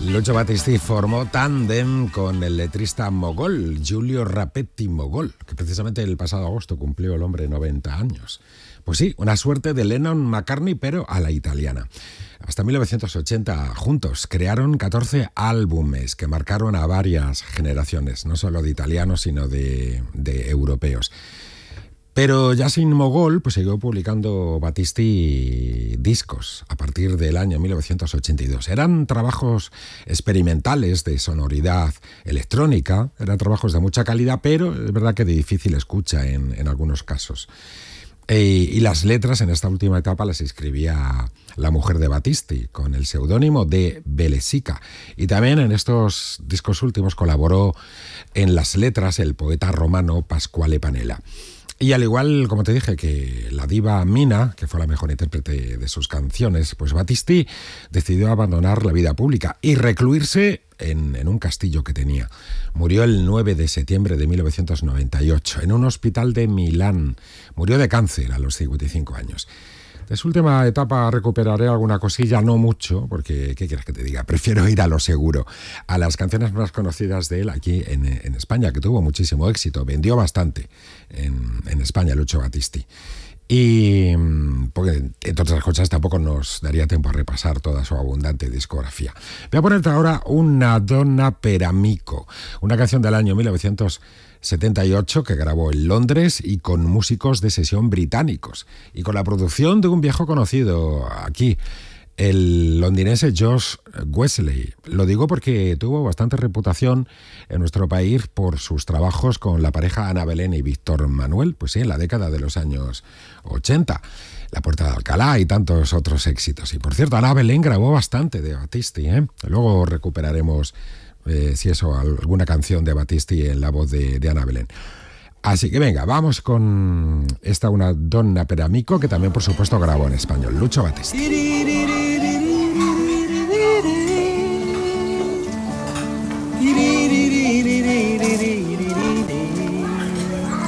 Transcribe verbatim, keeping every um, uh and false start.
Lucio Battisti formó tándem con el letrista mogol, Giulio Rapetti Mogol, que precisamente el pasado agosto cumplió el hombre noventa años. Pues sí, una suerte de Lennon-McCartney, pero a la italiana. Hasta mil novecientos ochenta, juntos, crearon catorce álbumes que marcaron a varias generaciones, no solo de italianos, sino de, de europeos. Pero ya sin Mogol, pues siguió publicando Battisti discos a partir del año mil novecientos ochenta y dos. Eran trabajos experimentales de sonoridad electrónica, eran trabajos de mucha calidad, pero es verdad que de difícil escucha en, en algunos casos. E, y las letras en esta última etapa las escribía la mujer de Battisti, con el seudónimo de Belesica. Y también en estos discos últimos colaboró en las letras el poeta romano Pasquale Panella. Y al igual, como te dije, que la diva Mina, que fue la mejor intérprete de sus canciones, pues Battisti decidió abandonar la vida pública y recluirse en, en un castillo que tenía. Murió el nueve de septiembre de mil novecientos noventa y ocho en un hospital de Milán. Murió de cáncer a los cincuenta y cinco años. De su última etapa recuperaré alguna cosilla, no mucho, porque, ¿qué quieres que te diga? Prefiero ir a lo seguro, a las canciones más conocidas de él aquí en, en España, que tuvo muchísimo éxito, vendió bastante en, en España, Lucio Battisti. Y, porque, entre otras cosas, tampoco nos daría tiempo a repasar toda su abundante discografía. Voy a ponerte ahora Una donna per amico, una canción del año mil novecientos setenta y ocho que grabó en Londres y con músicos de sesión británicos y con la producción de un viejo conocido aquí, el londinense Josh Wesley. Lo digo porque tuvo bastante reputación en nuestro país por sus trabajos con la pareja Ana Belén y Víctor Manuel, pues sí, en la década de los años ochenta. La Puerta de Alcalá y tantos otros éxitos. Y por cierto, Ana Belén grabó bastante de Battisti, ¿eh? Luego recuperaremos Eh, si eso, alguna canción de Battisti en la voz de, de Ana Belén. Así que venga, vamos con esta Una donna per amico, que también por supuesto grabó en español, Lucio Battisti.